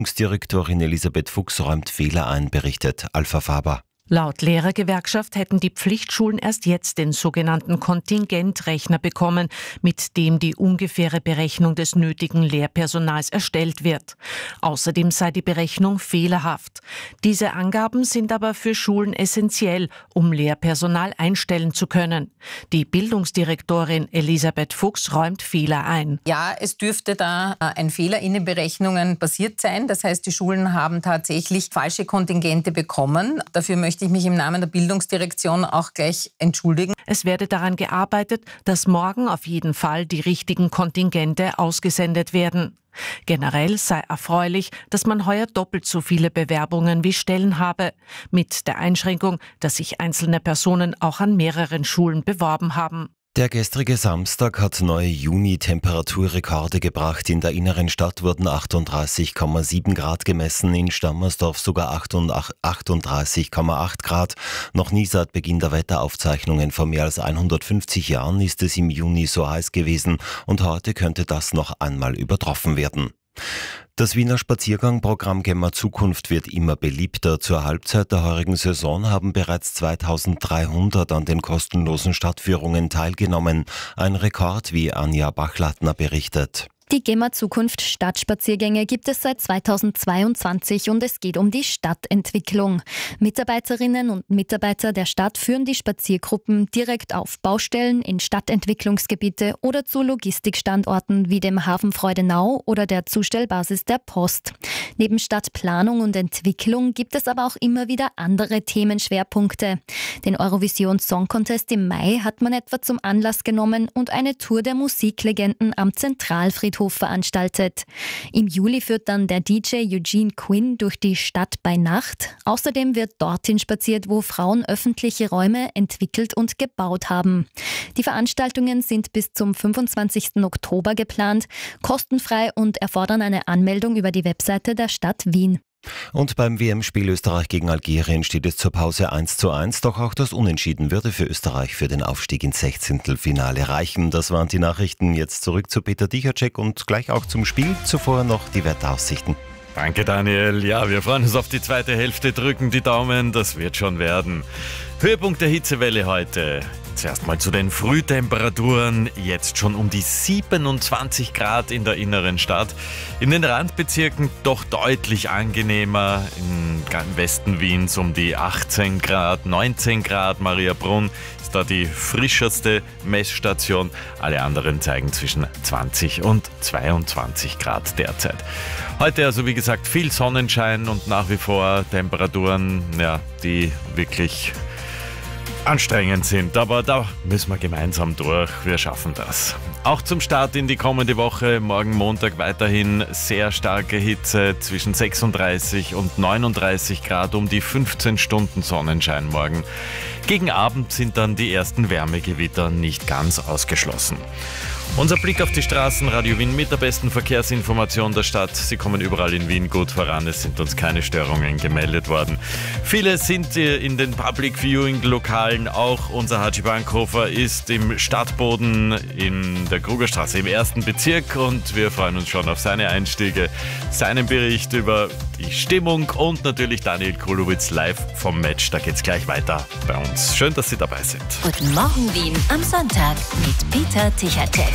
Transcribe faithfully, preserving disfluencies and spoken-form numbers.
Bildungsdirektorin Elisabeth Fuchs räumt Fehler ein, berichtet Alpha Faber. Laut Lehrergewerkschaft hätten die Pflichtschulen erst jetzt den sogenannten Kontingentrechner bekommen, mit dem die ungefähre Berechnung des nötigen Lehrpersonals erstellt wird. Außerdem sei die Berechnung fehlerhaft. Diese Angaben sind aber für Schulen essentiell, um Lehrpersonal einstellen zu können. Die Bildungsdirektorin Elisabeth Fuchs räumt Fehler ein. Ja, es dürfte da ein Fehler in den Berechnungen passiert sein. Das heißt, die Schulen haben tatsächlich falsche Kontingente bekommen. Dafür möchte ich mich im Namen der Bildungsdirektion auch gleich entschuldigen. Es werde daran gearbeitet, dass morgen auf jeden Fall die richtigen Kontingente ausgesendet werden. Generell sei erfreulich, dass man heuer doppelt so viele Bewerbungen wie Stellen habe, mit der Einschränkung, dass sich einzelne Personen auch an mehreren Schulen beworben haben. Der gestrige Samstag hat neue Juni-Temperaturrekorde gebracht. In der inneren Stadt wurden achtunddreißig Komma sieben Grad gemessen, in Stammersdorf sogar achtunddreißig Komma acht Grad. Noch nie seit Beginn der Wetteraufzeichnungen vor mehr als hundertfünfzig Jahren ist es im Juni so heiß gewesen und heute könnte das noch einmal übertroffen werden. Das Wiener Spaziergangprogramm Gemma Zukunft wird immer beliebter. Zur Halbzeit der heurigen Saison haben bereits zweitausenddreihundert an den kostenlosen Stadtführungen teilgenommen. Ein Rekord, wie Anja Bachlattner berichtet. Die Gemma Zukunft Stadtspaziergänge gibt es seit zweitausendzweiundzwanzig und es geht um die Stadtentwicklung. Mitarbeiterinnen und Mitarbeiter der Stadt führen die Spaziergruppen direkt auf Baustellen, in Stadtentwicklungsgebiete oder zu Logistikstandorten wie dem Hafen Freudenau oder der Zustellbasis der Post. Neben Stadtplanung und Entwicklung gibt es aber auch immer wieder andere Themenschwerpunkte. Den Eurovision Song Contest im Mai hat man etwa zum Anlass genommen und eine Tour der Musiklegenden am Zentralfriedhof veranstaltet. Im Juli führt dann der D J Eugene Quinn durch die Stadt bei Nacht. Außerdem wird dorthin spaziert, wo Frauen öffentliche Räume entwickelt und gebaut haben. Die Veranstaltungen sind bis zum fünfundzwanzigsten Oktober geplant, kostenfrei und erfordern eine Anmeldung über die Webseite der Stadt Wien. Und beim W M-Spiel Österreich gegen Algerien steht es zur Pause eins zu eins, doch auch das Unentschieden würde für Österreich für den Aufstieg ins Sechzehntelfinale reichen. Das waren die Nachrichten. Jetzt zurück zu Peter Dichacek und gleich auch zum Spiel. Zuvor noch die Wetteraussichten. Danke, Daniel. Ja, wir freuen uns auf die zweite Hälfte, drücken die Daumen, das wird schon werden. Höhepunkt der Hitzewelle heute. Zuerst mal zu den Frühtemperaturen. Jetzt schon um die siebenundzwanzig Grad in der inneren Stadt. In den Randbezirken doch deutlich angenehmer. Im Westen Wiens um die achtzehn Grad, neunzehn Grad. Mariabrunn ist da die frischeste Messstation. Alle anderen zeigen zwischen zwanzig und zweiundzwanzig Grad derzeit. Heute also wie gesagt viel Sonnenschein und nach wie vor Temperaturen, ja, die wirklich anstrengend sind, aber da müssen wir gemeinsam durch, wir schaffen das. Auch zum Start in die kommende Woche, morgen Montag weiterhin sehr starke Hitze, zwischen sechsunddreißig und neununddreißig Grad, um die fünfzehn Stunden Sonnenschein morgen. Gegen Abend sind dann die ersten Wärmegewitter nicht ganz ausgeschlossen. Unser Blick auf die Straßen, Radio Wien mit der besten Verkehrsinformation der Stadt. Sie kommen überall in Wien gut voran, es sind uns keine Störungen gemeldet worden. Viele sind in den Public Viewing Lokalen, auch unser Haji Bankhofer ist im Stadtboden in der Krugerstraße im ersten Bezirk und wir freuen uns schon auf seine Einstiege, seinen Bericht über die Stimmung und natürlich Daniel Kulowitz live vom Match. Da geht's gleich weiter bei uns. Schön, dass Sie dabei sind. Guten Morgen Wien am Sonntag mit Peter Dichacek.